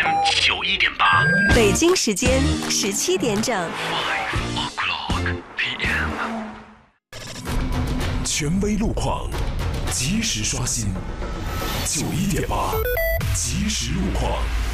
FM91.8， 北京时间17点整。 5 o'clock PM。 权威路况，及时刷新。91.8，即时路况。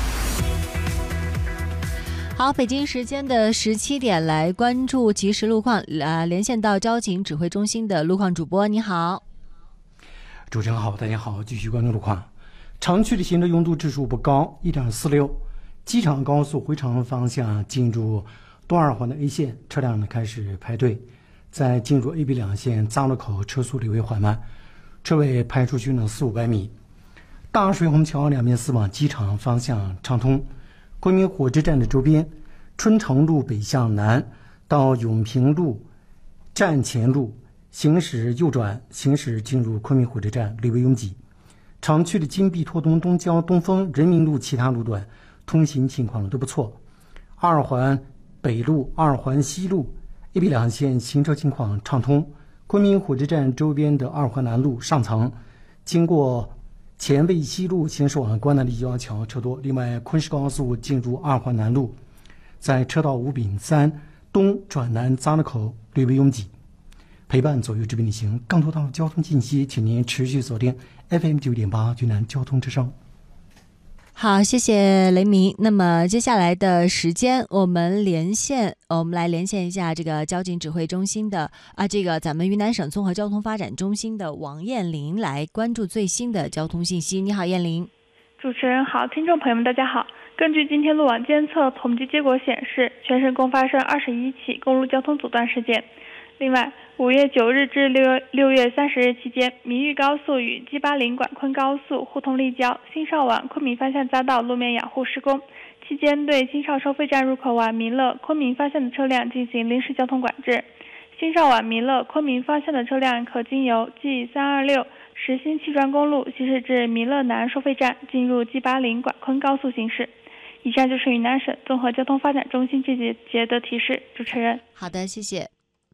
好，北京时间的17点来关注即时路况，连线到交警指挥中心的路况主播，你好。 主持人好，大家好，继续关注路况。长距离行车拥堵指数不高 1.46， 机场高速回程方向进入东二环的 A 线，车辆呢开始排队，在进入 A、B 两线匝路口车速略微缓慢，车位排出去呢400-500米。大水虹桥两边4往机场方向畅通，昆明火车站的周边，春城路北向南到永平路站前路行驶右转，行驶进入昆明火车站略微拥挤。长距离金碧拓东东郊东风人民路其他路段通行情况都不错。二环北路、二环西路 A、B 两线行车情况畅通。昆明火车站周边的二环南路上层，经过前卫西路行驶往关南立交桥车多。另外，昆石高速进入二环南路，在车道5-3东转南匝路口略微拥挤。陪伴左右之边旅行，更多道路交通信息，请您持续锁定 FM9.8 云南交通之声。 好，谢谢雷鸣。那么接下来的时间，我们来连线一下这个交警指挥中心的咱们云南省综合交通发展中心的王艳玲，来关注最新的交通信息。你好，艳玲。 主持人好，听众朋友们大家好。根据今天路网监测统计结果显示，全省共发生21起公路交通阻断事件。另外，5月9日至6月30日期间，岷峪高速与 G80 管昆高速互通立交新邵往昆明方向匝道路面养护施工期间，对新邵收费站入口往弥勒、昆明方向的车辆进行临时交通管制。新邵往弥勒、昆明方向的车辆可经由 G326 实新七专公路行驶至弥勒南收费站，进入 G80 管昆高速行驶。以上就是云南省综合交通发展中心这节的提示。主持人， 好的，谢谢。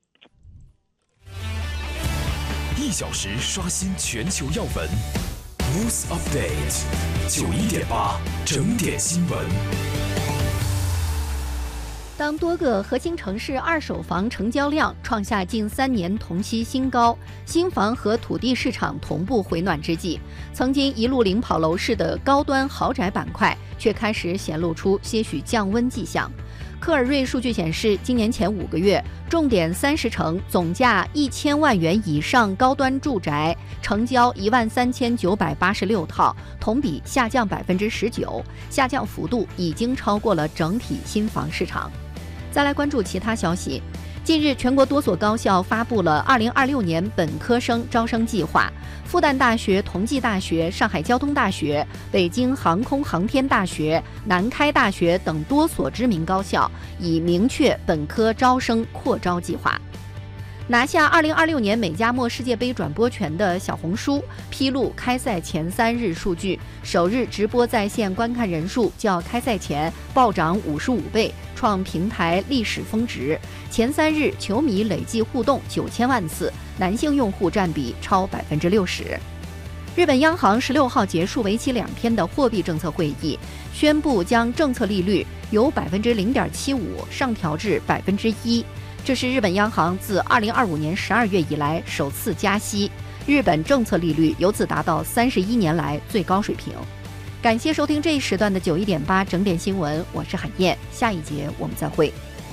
1小时刷新全球要闻 News Update 91.8整点新闻。 当多个核心城市二手房成交量创下近3年同期新高，新房和土地市场同步回暖之际，曾经一路领跑楼市的高端豪宅板块却开始显露出些许降温迹象。科尔瑞数据显示，今年前5个月，重点30城总价1000万元以上高端住宅成交13986套，同比下降19%，下降幅度已经超过了整体新房市场。再来关注其他消息。近日，全国多所高校发布了2026年本科生招生计划。复旦大学、同济大学、上海交通大学、北京航空航天大学、南开大学等多所知名高校已明确本科招生扩招计划。拿下2026年美加墨世界杯转播权的小红书披露开赛前3日数据，首日直播在线观看人数较开赛前暴涨55倍，创平台历史峰值。前3日球迷累计互动9000万次，男性用户占比超60%。日本央行16号结束为期2天的货币政策会议，宣布将政策利率由0.75%上调至1%。这是日本央行自2025年12月以来首次加息，日本政策利率由此达到31年来最高水平。感谢收听这一时段的91.8整点新闻，我是海燕，下一节我们再会。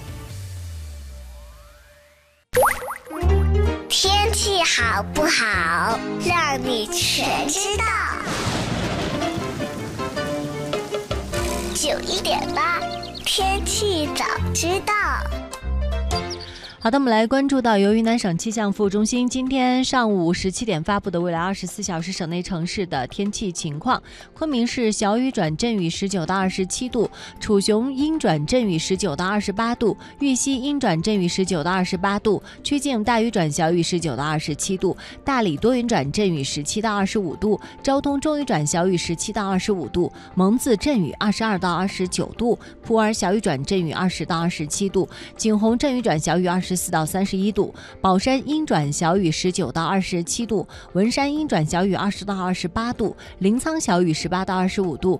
天气好不好，让你全知道。91.8天气早知道。 好的，我们来关注到由云南省气象服务中心今天上午17点发布的未来24小时省内城市的天气情况。昆明市小雨转阵雨19到27度，楚雄阴转阵雨19到28度，玉溪阴转阵雨19到28度，曲靖大雨转小雨19到27度，大理多云转阵雨17到25度，昭通中雨转小雨17到25度，蒙自阵雨22到29度，普洱小雨转阵雨20到27度，景洪阵雨转小雨24到31度，宝山阴转小雨19到27度，文山阴转小雨20到28度，临沧小雨18到25度，